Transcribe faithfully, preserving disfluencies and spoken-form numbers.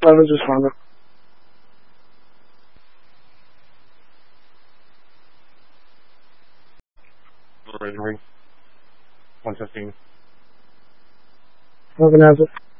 Levin's responding. Ring. one fifteen. Levin has it.